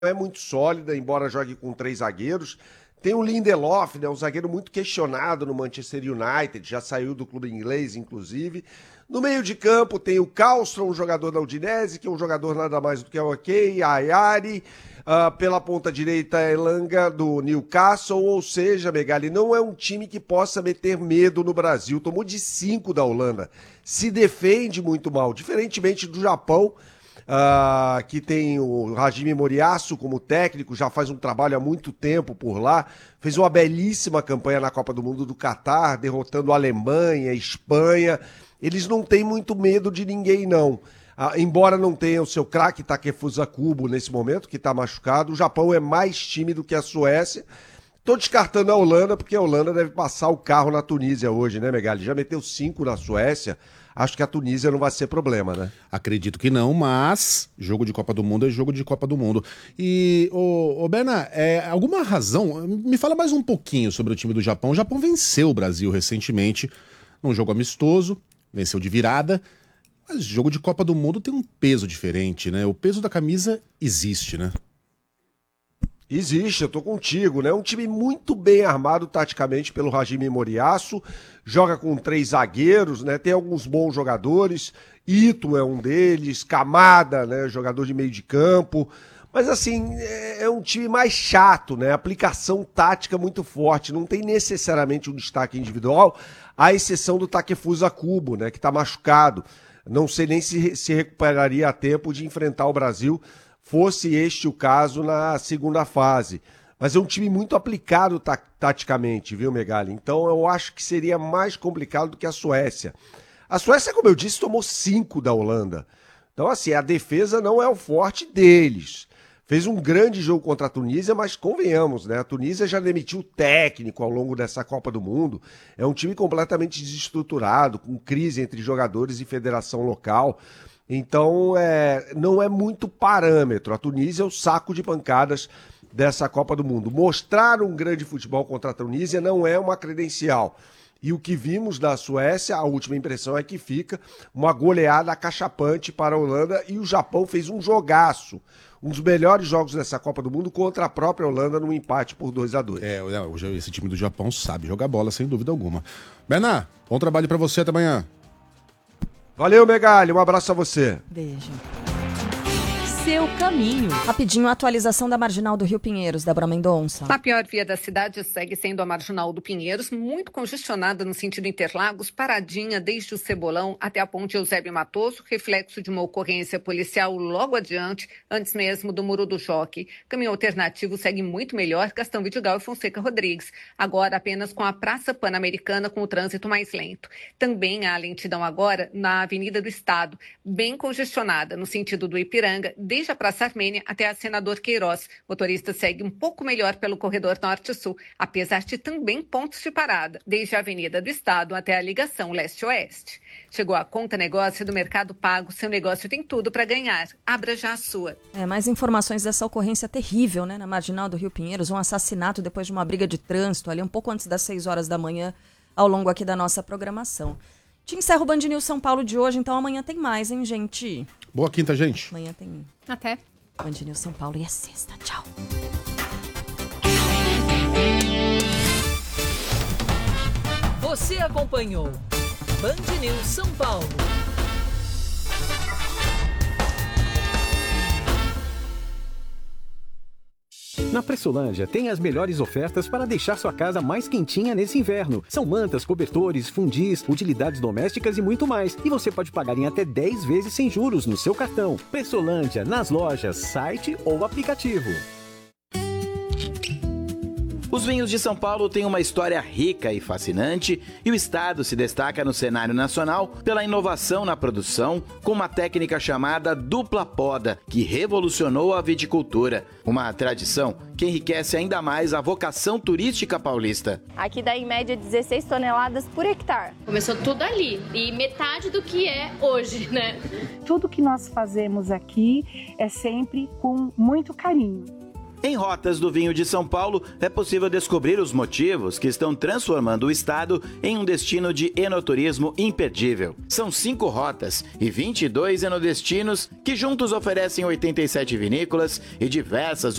é muito sólida, embora jogue com 3 zagueiros. Tem o Lindelof, né, um zagueiro muito questionado no Manchester United, já saiu do clube inglês, inclusive. No meio de campo tem o Karlsson, um jogador da Udinese, que é um jogador nada mais do que o OK, a Ayari. Pela ponta direita, a Elanga, do Newcastle. Ou seja, Megali, não é um time que possa meter medo no Brasil. Tomou de 5 da Holanda. Se defende muito mal, diferentemente do Japão, que tem o Hajime Moriyasu como técnico, já faz um trabalho há muito tempo por lá, fez uma belíssima campanha na Copa do Mundo do Catar, derrotando a Alemanha, Espanha. Eles não têm muito medo de ninguém, não. Embora não tenha o seu craque Takefusa Kubo nesse momento, que está machucado, o Japão é mais tímido que a Suécia. Estou descartando a Holanda, porque a Holanda deve passar o carro na Tunísia hoje, né, Megali? Já meteu 5 na Suécia. Acho que a Tunísia não vai ser problema, né? Acredito que não, mas jogo de Copa do Mundo é jogo de Copa do Mundo. E, Berna, alguma razão? Me fala mais um pouquinho sobre o time do Japão. O Japão venceu o Brasil recentemente num jogo amistoso, venceu de virada, mas jogo de Copa do Mundo tem um peso diferente, né? O peso da camisa existe, né? Existe, eu tô contigo, né? Um time muito bem armado taticamente pelo Hajime Moriyasu, joga com 3 zagueiros, né? Tem alguns bons jogadores, Ito é um deles, Kamada, né? Jogador de meio de campo, mas assim, é um time mais chato, né? Aplicação tática muito forte, não tem necessariamente um destaque individual, à exceção do Takefusa Kubo, né? Que tá machucado, não sei nem se recuperaria a tempo de enfrentar o Brasil, fosse este o caso na segunda fase. Mas é um time muito aplicado taticamente, viu, Megali? Então eu acho que seria mais complicado do que a Suécia. A Suécia, como eu disse, tomou 5 da Holanda. Então, assim, a defesa não é o forte deles. Fez um grande jogo contra a Tunísia, mas convenhamos, né? A Tunísia já demitiu técnico ao longo dessa Copa do Mundo. É um time completamente desestruturado, com crise entre jogadores e federação local. Então, não é muito parâmetro. A Tunísia é o saco de pancadas dessa Copa do Mundo. Mostrar um grande futebol contra a Tunísia não é uma credencial. E o que vimos da Suécia, a última impressão é que fica uma goleada acachapante para a Holanda, e o Japão fez um jogaço. Um dos melhores jogos dessa Copa do Mundo contra a própria Holanda num empate por 2-2. Hoje esse time do Japão sabe jogar bola, sem dúvida alguma. Bernard, bom trabalho para você, até amanhã. Valeu, Megali, um abraço a você. Beijo. Seu caminho. Rapidinho, a atualização da Marginal do Rio Pinheiros, Débora Mendonça. A pior via da cidade segue sendo a Marginal do Pinheiros, muito congestionada no sentido Interlagos, paradinha desde o Cebolão até a ponte Eusébio Matoso, reflexo de uma ocorrência policial logo adiante, antes mesmo do Muro do Jockey. Caminho alternativo segue muito melhor, Gastão Vidigal e Fonseca Rodrigues, agora apenas com a Praça Pan-Americana com o trânsito mais lento. Também há lentidão agora na Avenida do Estado, bem congestionada no sentido do Ipiranga, desde a Praça Armênia até a Senador Queiroz. O motorista segue um pouco melhor pelo corredor norte-sul, apesar de também pontos de parada, desde a Avenida do Estado até a ligação leste-oeste. Chegou a Conta Negócio do Mercado Pago. Seu negócio tem tudo para ganhar. Abra já a sua. Mais informações dessa ocorrência terrível, né, na Marginal do Rio Pinheiros. Um assassinato depois de uma briga de trânsito ali um pouco antes das 6 horas da manhã, ao longo aqui da nossa programação. Te encerro o Band News São Paulo de hoje, então amanhã tem mais, hein, gente? Boa quinta, gente. Amanhã tem... Até. Band News São Paulo e é sexta. Tchau. Você acompanhou Band News São Paulo. Na Pressolândia tem as melhores ofertas para deixar sua casa mais quentinha nesse inverno. São mantas, cobertores, fundis, utilidades domésticas e muito mais. E você pode pagar em até 10 vezes sem juros no seu cartão. Pressolândia, nas lojas, site ou aplicativo. Os vinhos de São Paulo têm uma história rica e fascinante, e o estado se destaca no cenário nacional pela inovação na produção, com uma técnica chamada dupla poda, que revolucionou a viticultura. Uma tradição que enriquece ainda mais a vocação turística paulista. Aqui dá em média 16 toneladas por hectare. Começou tudo ali, e metade do que é hoje, né? Tudo que nós fazemos aqui é sempre com muito carinho. Em Rotas do Vinho de São Paulo, é possível descobrir os motivos que estão transformando o estado em um destino de enoturismo imperdível. São 5 rotas e 22 enodestinos que juntos oferecem 87 vinícolas e diversas